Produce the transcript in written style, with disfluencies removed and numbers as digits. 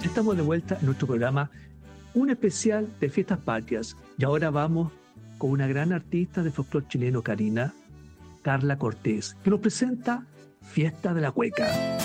Estamos de vuelta en nuestro programa, un especial de Fiestas Patrias. Y ahora vamos con una gran artista de folclore chileno, Karina, Carla Cortés, que nos presenta Fiesta de la Cueca.